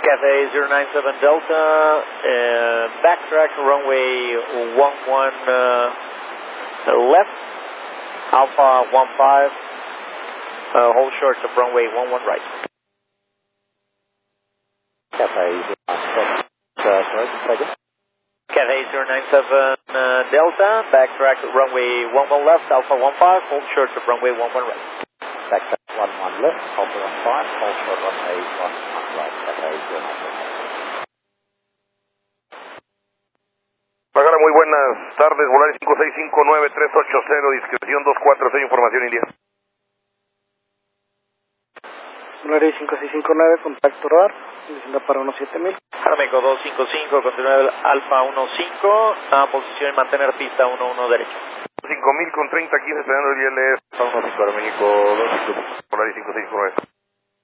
Cathay 097 Delta, backtrack runway 11 left, Alpha 15, hold short of runway 11 right. Cathay 097, Cathay 097 Delta, backtrack runway 11 left, Alpha 15, hold short of runway 11 right. backtrack 11 left, Alpha 15, hold short runway 11 right, Cathay 097. Pagana, muy buenas tardes, Volaris 5659-380, discreción 246, información India. Volaris 5659, contacto RAR, descienda para 17000. Arameco 255, continúa el Alfa 15, a posición y mantener pista 11 derecha. 5000 con 30, 15, esperando el ILS, 15 México 255, Volaris 5659.